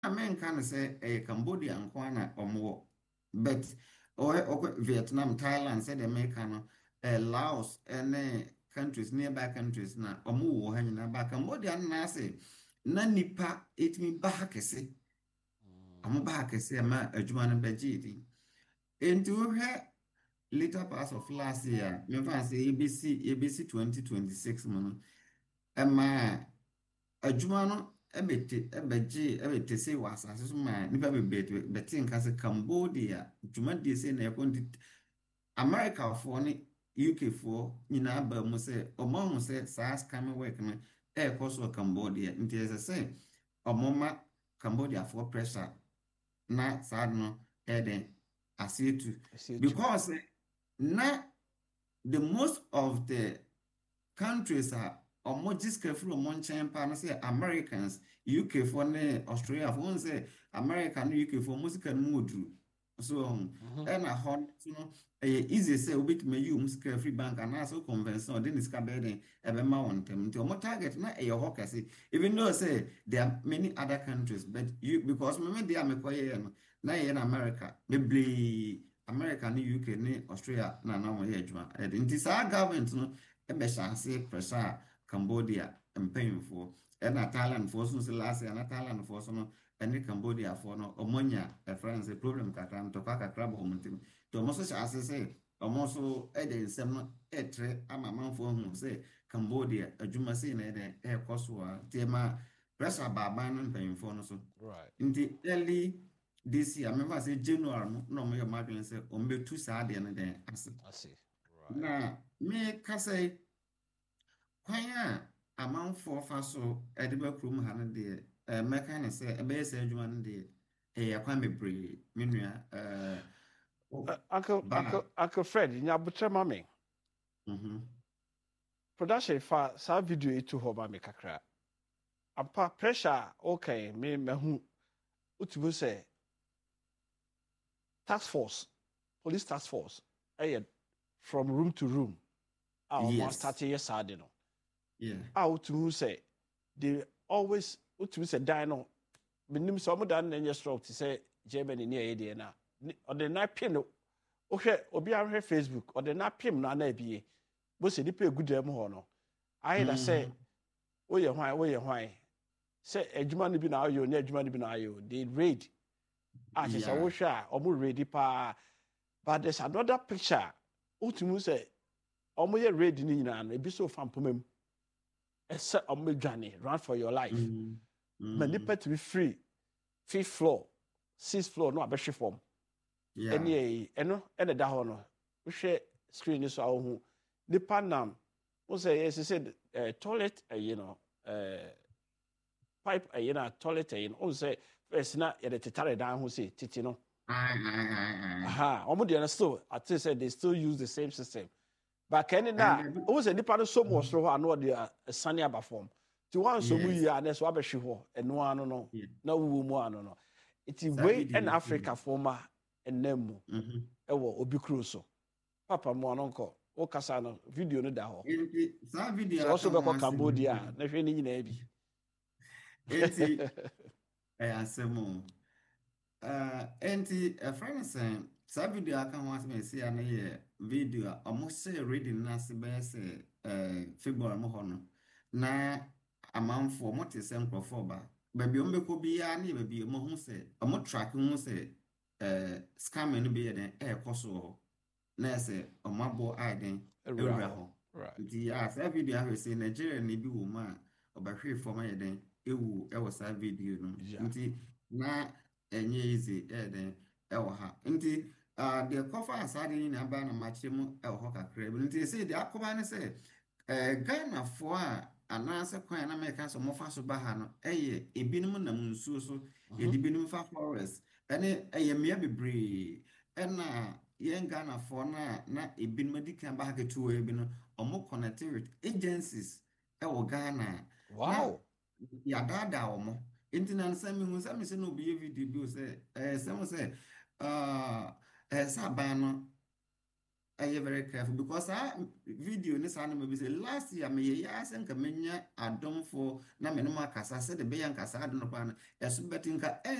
men can say a Cambodia and Kwana or more, but or Vietnam, Thailand, said American, Laos, and countries, nearby countries now, or more, hanging back Cambodia, and say, Nanipa, it me back, say, I'm back, say, a Juman and Bajiti. Into her later parts of last year, me fancy ABC 2026, man, and my Jumano. Ebete say was as my nipa be betting case Cambodia dwumadi say na yakon America for ne UK for nyina ba mu say omo say SARS come work no e cost Cambodia nti as say omoma Cambodia for pressure na sad no eden asetu because na the most of the countries are just from one champion say Americans, UK for Australia for say American UK for music and mood. So and a hot easy say we bit me you music free bank and also convention then is cabin ever mount them to target not a hawker say even though say there are many other countries but you because maybe they are na in America maybe American UK ni Australia na now here juma and it is our government no e say pressure Cambodia and painful and Thailand for so last year and Thailand for so and Cambodia for no omonya a friends a problem katam to kaka crab home to almost as say almost eden sem etre ama man for who say Cambodia a juma say na eden e koswa tema pressure baba no painful no so right in the early this year I remember say January no me madwen say ombe tu sa de no den ase I see right na me ka say kwan a amanfoɔ fa so de ba kurom ha no deɛ mɛka ne sɛ ɛbɛyɛ sɛ adwuma no deɛ ɛyɛ kwan bebree me nua Uncle Fred nyabotre ma me production fa sa video itu ho ba me kakra apa pressure okay me mahu utubu say police task force from room to room yes. Start yesterday no yeah utubu say they always utubu say die no menim so mo dan na stroke to say Germany near ede na or the na pin no ohwe obi ahwe Facebook or the na pim na na bie bo se di pe gudam ho no ayi da say woyɛ hwan say adwuma no bi na ayo na adwuma no bi na ayo they raid say so wohwe a omo ready pa but there's another picture utumu say omo ye raid ni nyina no ebi so fa mpomam ese omo dwane run for your life manipa to be free 5th floor 6th floor no abɛhwe form eno da ho no wohwe screen so awu nipa nam wo say yes said toilet pipe toilet wo say first na ye tetare dan ho say titi no omo dey still I think say they still use the same system but can na wo say nipa no so mo so ho ano dey sane aba form ti wan so mu yi ana so abɛhwe ho eno ano no na wo mu ano no it is way in Africa former enemu ewo obi kro so papa mo anonko o kasa no video no da ho sa video so also be ko Cambodia na hwe ni nyina bi enti asemo enti a friend say sa video aka ho asem esi ana ye video omo say reading na se be say February mo ho no na amanfo mo te se nkrofo ba baby ombeko bia na ye baby mo ho say omo track ho say scam no be den koso na say omabo aiden ewura ho nti sa video ahwe say Nigeria na bi wo ma obahwe form aiden ewu ewo sa video no nti na enye easy den ewo ha nti the cover aside ni na ba na machemu ewo ho kakra nti say the akoba ne say Ghana for anase kwan na make so mo fa so ba ha no ebinom na munsuo so edibinum fa forest ene mia bebre ena yen Ghana for na ebinom dikan ba ha ketu ebi no omo connectivity agencies ewo Ghana wow ya dada omo internet sami hu sami se no be video bi o say sami say sa ban no very careful because video ne saa no ma bi say last year me ye ase nka menya adomfo na me no makasa se de be yan kasa adon kwa no eso betinka